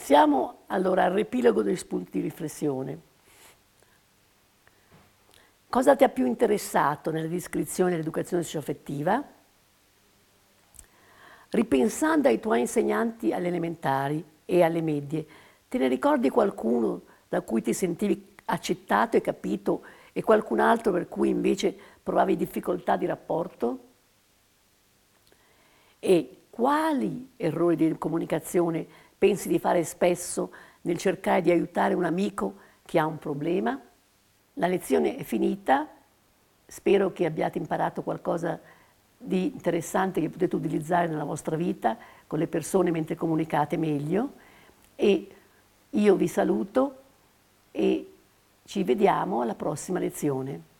Siamo allora al riepilogo degli spunti di riflessione. Cosa ti ha più interessato nella descrizione dell'educazione socioaffettiva? Ripensando ai tuoi insegnanti alle elementari e alle medie, te ne ricordi qualcuno da cui ti sentivi accettato e capito e qualcun altro per cui invece provavi difficoltà di rapporto? E quali errori di comunicazione pensi di fare spesso nel cercare di aiutare un amico che ha un problema? La lezione è finita, spero che abbiate imparato qualcosa di interessante che potete utilizzare nella vostra vita con le persone mentre comunicate meglio, e io vi saluto e ci vediamo alla prossima lezione.